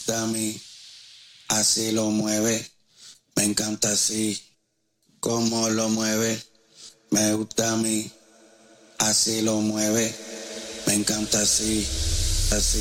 gusta a mí, así lo mueve, me encanta así, como lo mueve, me gusta a mí, así lo mueve, me encanta así, así.